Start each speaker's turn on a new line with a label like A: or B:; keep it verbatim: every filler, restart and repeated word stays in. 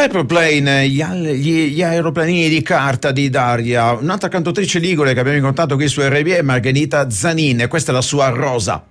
A: Purple Plane, gli, al- gli- gli aeroplanini di carta di Daria, un'altra cantautrice ligure che abbiamo incontrato qui su R B è Margherita Zanin, e questa è la sua Rosa.